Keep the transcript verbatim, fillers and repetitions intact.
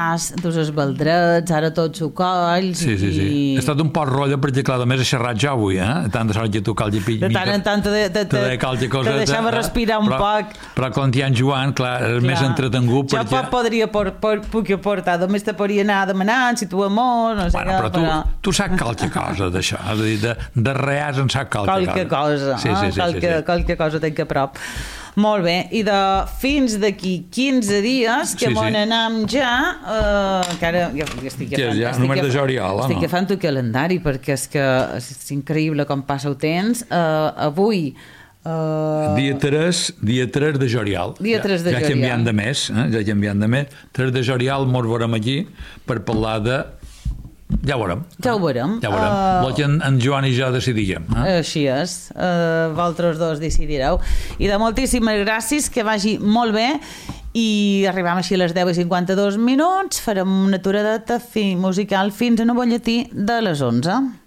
dus els baldrets, ara tots ho colls... Sí, sí, sí. I... Ha estat un poc rotllo, perquè clar, només he xerrat ja avui, eh? Tant de sort que tu cal de De tant en tant te, te, te, te deixava respirar un però, poc. Però quan hi ha en Joan, clar, és clar. Més entretengut. Jo perquè... podria por, por, puc portar, només te podria anar demanant si tu amor, no sé bueno, què, però, però... Tu, tu saps qualque cosa d'això, és a dir, de, de res en saps qualque, qualque cosa. Sí, sí, sí, qualque, sí, sí. qualque cosa tenc a prop. Molt bé, i de fins d'aquí quinze dies que sí, m'on sí. Anam ja, eh, que ara ja, ja estic agafant... Ja, estic, només de juliol, estic no? agafant el calendari, perquè és que és increïble com passa el temps. Uh, avui... Uh, dia tres, dia tres de juliol. Dia tres de ja, juliol. Ja canviant de mes, eh? ja canviant de mes. tres de juliol mos veurem aquí per parlar de... Ja ho veurem. Ja ho veurem. Ja ho veurem. Uh, el que en, en Joan i jo decidirem. Eh? Així és. Uh, vosaltres dos decidireu. I de moltíssimes gràcies, que vagi molt bé. I arribem així a les deu i cinquanta-dos minuts. Farem una aturadeta fi, musical fins a un bolletí de les onze.